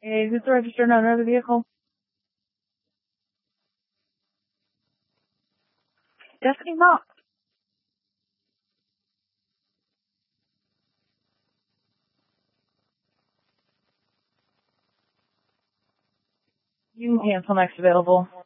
Okay, who's the registered owner of the vehicle? Definitely not. You can cancel next available.